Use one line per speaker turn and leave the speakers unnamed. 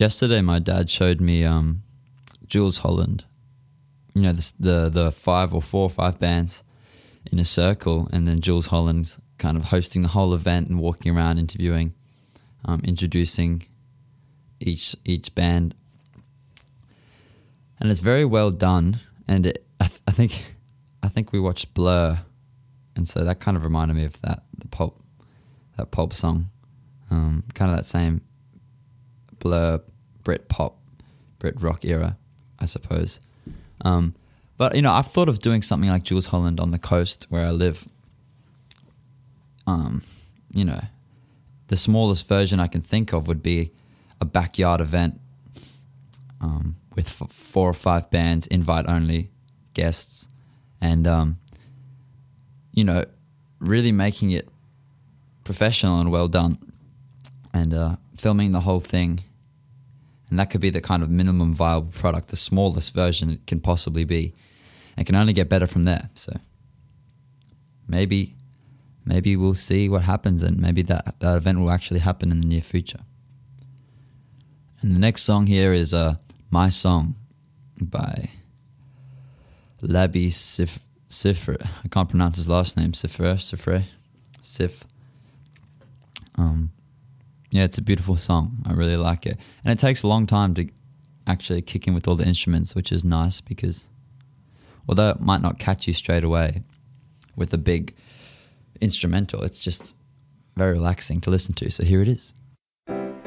Yesterday, my dad showed me Jules Holland. You know, the 4 or 5 bands in a circle, and then Jules Holland's kind of hosting the whole event and walking around interviewing, introducing each band. And it's very well done. And I think we watched Blur, and so that kind of reminded me of that pulp song, kind of that same Blur, Brit pop, Brit rock era, I suppose. But, you know, I've thought of doing something like Jules Holland on the coast where I live. You know, the smallest version I can think of would be a backyard event with 4 or 5 bands, invite only guests, and, you know, really making it professional and well done, and filming the whole thing. And that could be the kind of minimum viable product, the smallest version it can possibly be. And can only get better from there. So maybe we'll see what happens, and maybe that event will actually happen in the near future. And the next song here is My Song by Labi Siffre. I can't pronounce his last name. Siffre. Yeah, it's a beautiful song. I really like it. And it takes a long time to actually kick in with all the instruments, which is nice because although it might not catch you straight away with a big instrumental, it's just very relaxing to listen to. So here it is.